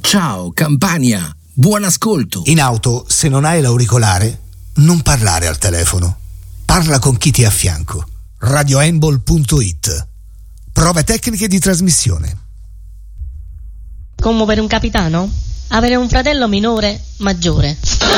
Ciao Campania, buon ascolto. In auto, se non hai l'auricolare, non parlare al telefono. Parla con chi ti è a fianco. radioembol.it. Prove tecniche di trasmissione. Commuovere un capitano? Avere un fratello minore, maggiore.